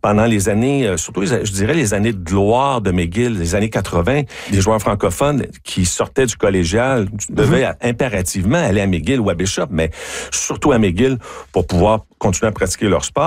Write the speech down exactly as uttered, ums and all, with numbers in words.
pendant les années, euh, surtout, les, je dirais, les années de gloire de McGill, les années quatre-vingt, les joueurs francophones qui sortaient du collégial devaient mm-hmm. impérativement aller à McGill ou à Bishop, mais surtout à McGill pour pouvoir continuer à pratiquer leur sport.